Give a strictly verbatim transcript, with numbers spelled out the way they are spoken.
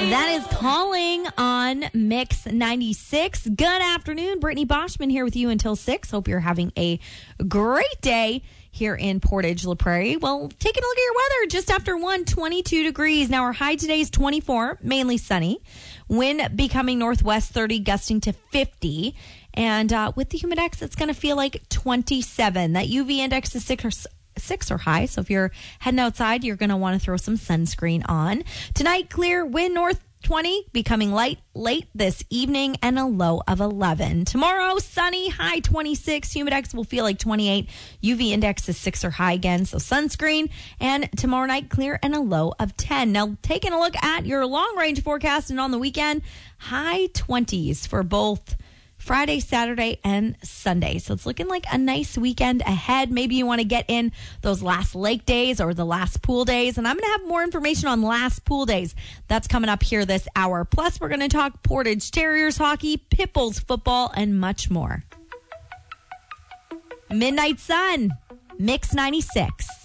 That is Calling on Mix ninety-six. Good afternoon. Brittany Boschman here with you until six. Hope you're having a great day here in Portage La Prairie. Well, taking a look at your weather just after one, twenty-two degrees. Now our high today is twenty-four, mainly sunny. Wind becoming northwest thirty, gusting to fifty. And uh, with the Humidex, it's going to feel like twenty-seven. That U V index is six or six or high. So if you're heading outside, you're going to want to throw some sunscreen on. Tonight, clear, wind north twenty, becoming light late this evening, and a low of eleven. Tomorrow, sunny, high twenty-six. Humidex will feel like twenty-eight. U V index is six or high again, so sunscreen. And tomorrow night, clear and a low of ten. Now, taking a look at your long-range forecast and on the weekend, high twenties for both Friday, Saturday, and Sunday. So it's looking like a nice weekend ahead. Maybe you want to get in those last lake days or the last pool days. And I'm going to have more information on last pool days. That's coming up here this hour. Plus, we're going to talk Portage Terriers hockey, Pipples football, and much more. Midnight Sun, Mix ninety-six.